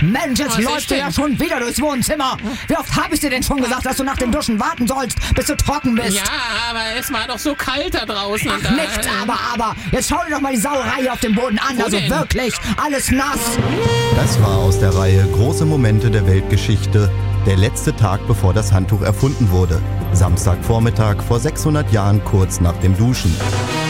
Mensch, jetzt Was läufst ist du denn? ja schon wieder durchs Wohnzimmer. Wie oft habe ich dir denn schon gesagt, dass du nach dem Duschen warten sollst, bis du trocken bist? Ja, aber es war doch so kalt da draußen. Ach, nichts, aber. Jetzt schau dir doch mal die Sauerei hier auf dem Boden an. Wo Also denn? wirklich, alles nass. Das war aus der Reihe Große Momente der Weltgeschichte, der letzte Tag, bevor das Handtuch erfunden wurde. Samstagvormittag vor 600 Jahren, kurz nach dem Duschen.